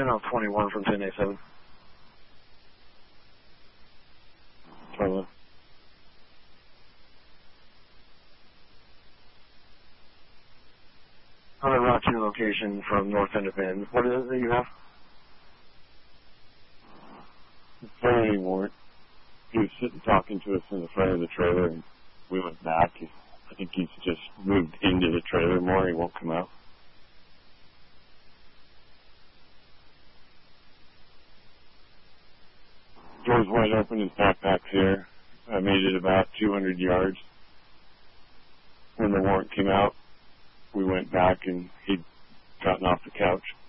10 off 21 from 1087. Hello. On the route 2 location from north end of Bend. What is it that you have? Somebody warrant. He was sitting talking to us in the front of the trailer, and we went back. I think he's just moved into the trailer more. He won't come out. Door's wide open. His backpack's here. I made it about 200 yards. When the warrant came out, we went back, and he'd gotten off the couch.